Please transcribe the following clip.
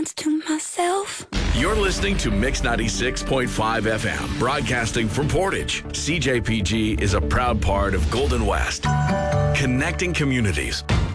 to myself. You're listening to Mix 96.5 FM, broadcasting from Portage. CJPG is a proud part of Golden West, connecting communities.